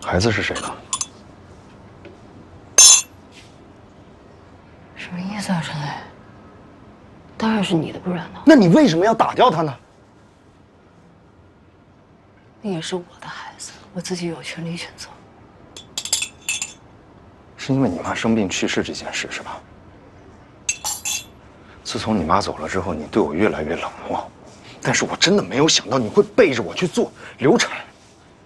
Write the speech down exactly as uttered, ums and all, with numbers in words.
孩子是谁的？ 什么意思啊，陈磊？当然是你的，不然呢？ 那你为什么要打掉他呢？ 那也是我的孩子，我自己有权利选择。 是因为你妈生病去世这件事是吧？自从你妈走了之后，你对我越来越冷漠，但是我真的没有想到你会背着我去做流产。